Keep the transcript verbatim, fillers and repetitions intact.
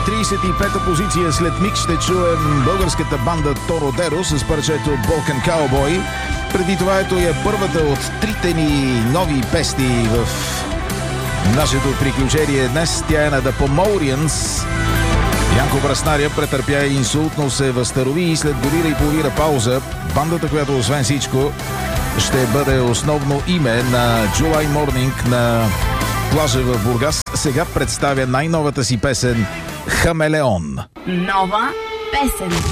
тридесет и пета позиция след миг ще чуем българската банда Тородеро с парчето Balkan Cowboy. Преди това ето е първата от трите ни нови песни в нашето приключение днес. Тя е на The Pomorians. Янко Браснаря претърпя инсулт, но се възстанови и след година и половина пауза бандата, която освен всичко ще бъде основно име на July Morning на плажа в Бургас, сега представя най-новата си песен «Хамелеон». Нова песен.